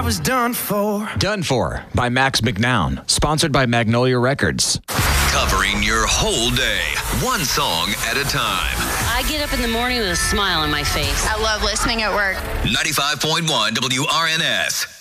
was done for. Done For by Max McNown. Sponsored by Magnolia Records. Covering your whole day, one song at a time. I get up in the morning with a smile on my face. I love listening at work. 95.1 WRNS.